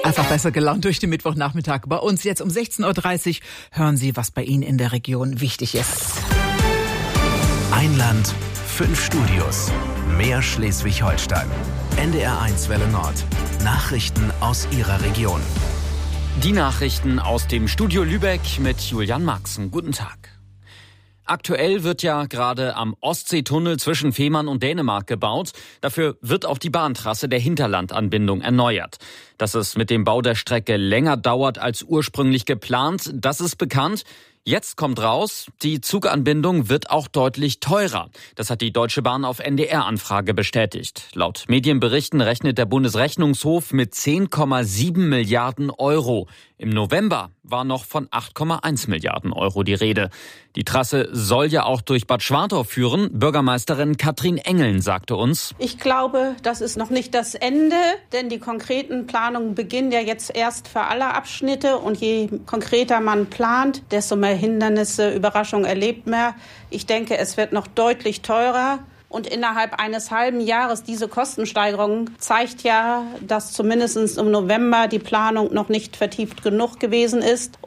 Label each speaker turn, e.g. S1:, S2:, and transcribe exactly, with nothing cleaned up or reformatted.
S1: Einfach besser gelaunt durch den Mittwochnachmittag. Bei uns jetzt um sechzehn Uhr dreißig hören Sie, was bei Ihnen in der Region wichtig ist.
S2: Ein Land, fünf Studios. Mehr Schleswig-Holstein. N D R eins Welle Nord. Nachrichten aus Ihrer Region.
S3: Die Nachrichten aus dem Studio Lübeck mit Julian Maxen. Guten Tag. Aktuell wird ja gerade am Ostseetunnel zwischen Fehmarn und Dänemark gebaut. Dafür wird auch die Bahntrasse der Hinterlandanbindung erneuert. Dass es mit dem Bau der Strecke länger dauert als ursprünglich geplant, das ist bekannt. Jetzt kommt raus, die Zuganbindung wird auch deutlich teurer. Das hat die Deutsche Bahn auf N D R-Anfrage bestätigt. Laut Medienberichten rechnet der Bundesrechnungshof mit zehn Komma sieben Milliarden Euro. Im November war noch von acht Komma eins Milliarden Euro die Rede. Die Trasse soll ja auch durch Bad Schwartau führen. Bürgermeisterin Katrin Engeln sagte uns:
S4: Ich glaube, das ist noch nicht das Ende, denn die konkreten Planungen beginnen ja jetzt erst für alle Abschnitte. Und je konkreter man plant, desto mehr Hindernisse, Überraschungen erlebt man. Ich denke, es wird noch deutlich teurer. Und innerhalb eines halben Jahres diese Kostensteigerung zeigt ja, dass zumindest im November die Planung noch nicht vertieft genug gewesen ist.